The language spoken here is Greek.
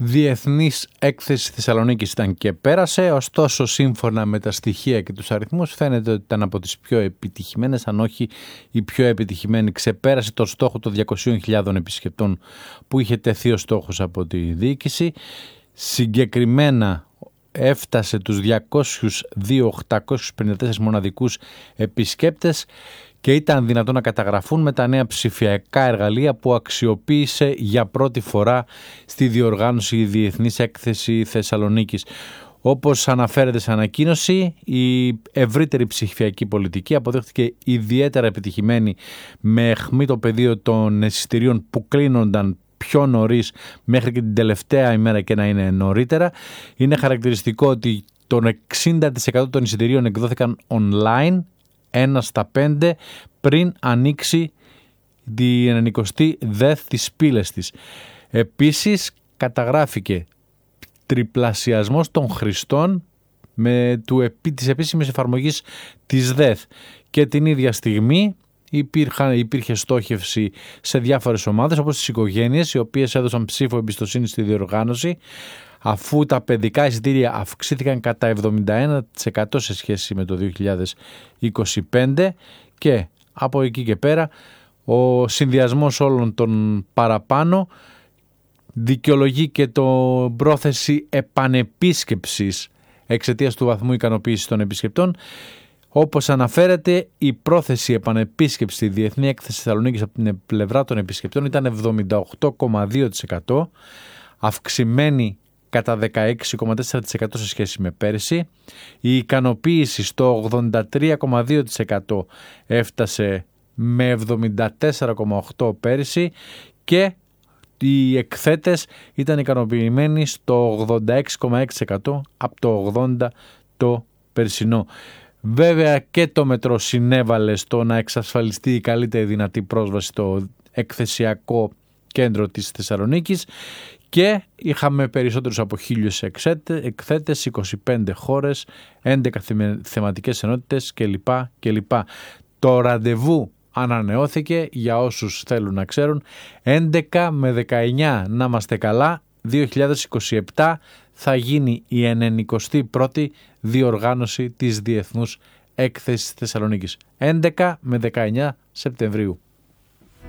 Διεθνής έκθεση Θεσσαλονίκης ήταν και πέρασε, ωστόσο σύμφωνα με τα στοιχεία και τους αριθμούς φαίνεται ότι ήταν από τις πιο επιτυχημένες, αν όχι η πιο επιτυχημένη. Ξεπέρασε το στόχο των 200.000 επισκεπτών που είχε τεθεί ο στόχος από τη διοίκηση. Συγκεκριμένα έφτασε τους 202.854 μοναδικούς επισκέπτες και ήταν δυνατόν να καταγραφούν με τα νέα ψηφιακά εργαλεία που αξιοποίησε για πρώτη φορά στη διοργάνωση η Διεθνής Έκθεση Θεσσαλονίκης. Όπως αναφέρεται σε ανακοίνωση, η ευρύτερη ψηφιακή πολιτική αποδείχθηκε ιδιαίτερα επιτυχημένη με αιχμή το πεδίο των εισιτηρίων που κλείνονταν πιο νωρίς μέχρι και την τελευταία ημέρα και να είναι νωρίτερα. Είναι χαρακτηριστικό ότι το 60% των εισιτηρίων εκδόθηκαν online, 1 στα 5, πριν ανοίξει την 90η ΔΕΘ της πύλες της. Επίσης καταγράφηκε τριπλασιασμός των χρηστών της επίσημης εφαρμογής της ΔΕΘ και την ίδια στιγμή υπήρχε στόχευση σε διάφορες ομάδες όπως τις οικογένειες, οι οποίες έδωσαν ψήφο εμπιστοσύνη στη διοργάνωση, αφού τα παιδικά εισιτήρια αυξήθηκαν κατά 71% σε σχέση με το 2025 και από εκεί και πέρα ο συνδυασμός όλων των παραπάνω δικαιολογεί και το πρόθεση επανεπίσκεψης εξαιτίας του βαθμού ικανοποίησης των επισκεπτών. Όπως αναφέρεται, η πρόθεση επανεπίσκεψης στη Διεθνή Έκθεση Θεσσαλονίκης από την πλευρά των επισκεπτών ήταν 78,2%, αυξημένη κατά 16,4% σε σχέση με πέρυσι. Η ικανοποίηση στο 83,2% έφτασε με 74,8% πέρυσι και οι εκθέτες ήταν ικανοποιημένοι στο 86,6% από το 80% το περσινό. Βέβαια και το μετρό συνέβαλε στο να εξασφαλιστεί η καλύτερη δυνατή πρόσβαση στο εκθεσιακό κέντρο της Θεσσαλονίκης και είχαμε περισσότερους από 1.000 εκθέτες, 25 χώρες, 11 θεματικές ενότητες κλπ. Το ραντεβού ανανεώθηκε για όσους θέλουν να ξέρουν, 11 με 19 να είμαστε καλά, 2027 θα γίνει η 91η διοργάνωση της Διεθνούς Έκθεσης Θεσσαλονίκης, 11 με 19 Σεπτεμβρίου.